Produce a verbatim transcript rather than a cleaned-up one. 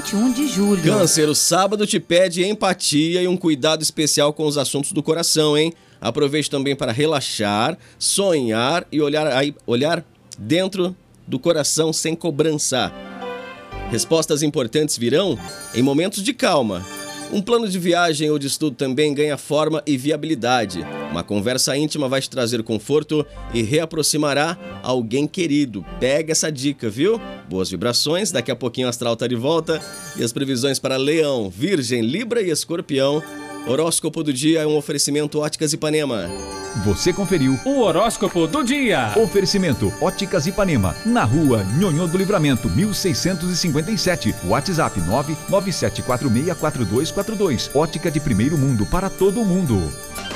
vinte e um de julho. Câncer, o sábado te pede empatia e um cuidado especial com os assuntos do coração, hein? Aproveite também para relaxar, sonhar e olhar, aí, olhar dentro do coração sem cobrança. Respostas importantes virão em momentos de calma. Um plano de viagem ou de estudo também ganha forma e viabilidade. Uma conversa íntima vai te trazer conforto e reaproximará alguém querido. Pega essa dica, viu? Boas vibrações, daqui a pouquinho o Astral tá de volta. E as previsões para Leão, Virgem, Libra e Escorpião. Horóscopo do dia é um oferecimento Óticas Ipanema. Você conferiu o horóscopo do dia. Oferecimento Óticas Ipanema, na rua Nhonhô do Livramento, mil seiscentos e cinquenta e sete. WhatsApp nove nove sete quatro seis quatro dois quatro dois. Ótica de primeiro mundo para todo mundo.